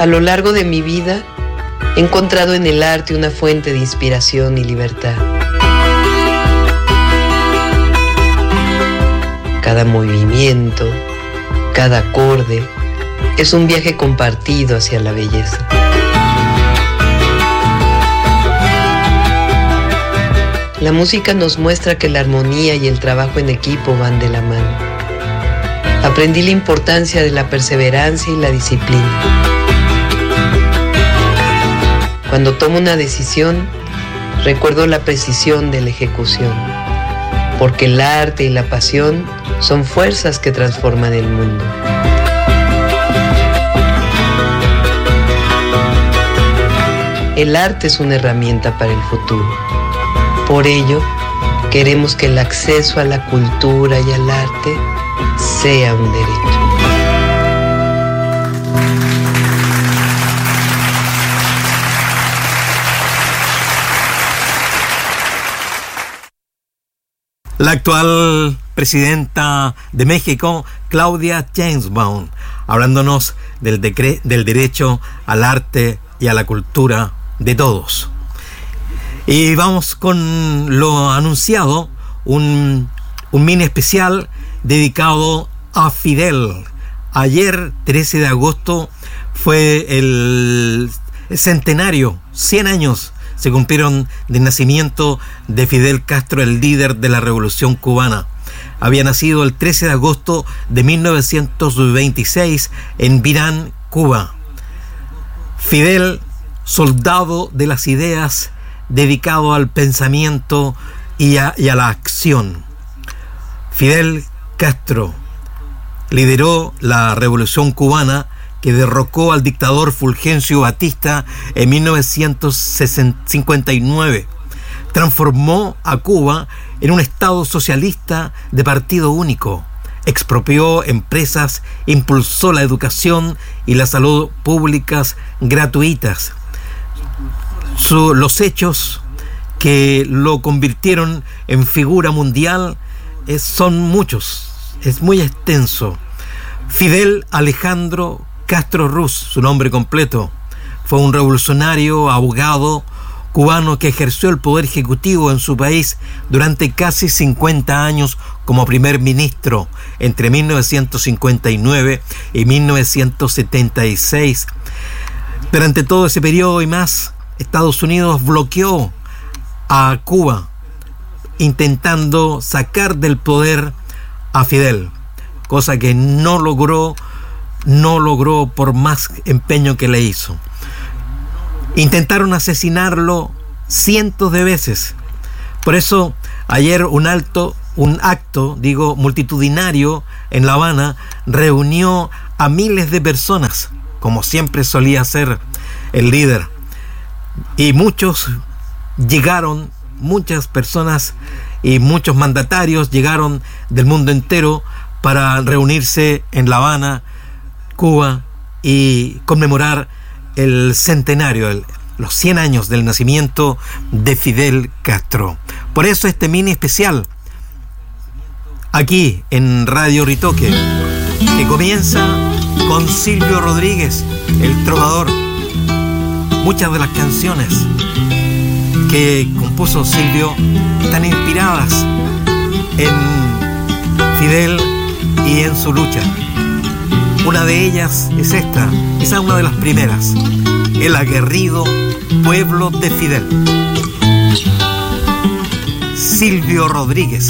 A lo largo de mi vida, he encontrado en el arte una fuente de inspiración y libertad. Cada movimiento, cada acorde, es un viaje compartido hacia la belleza. La música nos muestra que la armonía y el trabajo en equipo van de la mano. Aprendí la importancia de la perseverancia y la disciplina. Cuando tomo una decisión, recuerdo la precisión de la ejecución, porque el arte y la pasión son fuerzas que transforman el mundo. El arte es una herramienta para el futuro. Por ello, queremos que el acceso a la cultura y al arte sea un derecho. La actual presidenta de México, Claudia Sheinbaum, hablándonos del derecho al arte y a la cultura de todos. Y vamos con lo anunciado, un mini especial dedicado a Fidel. Ayer, 13 de agosto, fue el centenario, 100 años se cumplieron del nacimiento de Fidel Castro, el líder de la Revolución Cubana. Había nacido el 13 de agosto de 1926 en Virán, Cuba. Fidel, soldado de las ideas, dedicado al pensamiento y a la acción. Fidel Castro lideró la Revolución Cubana que derrocó al dictador Fulgencio Batista en 1959. Transformó a Cuba en un estado socialista de partido único. Expropió empresas, impulsó la educación y la salud públicas gratuitas. Los hechos que lo convirtieron en figura mundial son muchos, es muy extenso. Fidel Alejandro Castro Ruz, su nombre completo, fue un revolucionario, abogado cubano que ejerció el poder ejecutivo en su país durante casi 50 años como primer ministro entre 1959 y 1976. Durante todo ese periodo y más, Estados Unidos bloqueó a Cuba, intentando sacar del poder a Fidel, cosa que no logró por más empeño que le hizo. Intentaron asesinarlo cientos de veces. Por eso ayer un acto multitudinario en La Habana reunió a miles de personas, como siempre solía hacer el líder. Y muchas personas y muchos mandatarios llegaron del mundo entero para reunirse en La Habana, Cuba, y conmemorar el centenario, los 100 años del nacimiento de Fidel Castro. Por eso este mini especial aquí en Radio Ritoque, que comienza con Silvio Rodríguez, el trovador. Muchas de las canciones que compuso Silvio están inspiradas en Fidel y en su lucha. Una de ellas es esta, esa es una de las primeras, El aguerrido pueblo de Fidel. Silvio Rodríguez.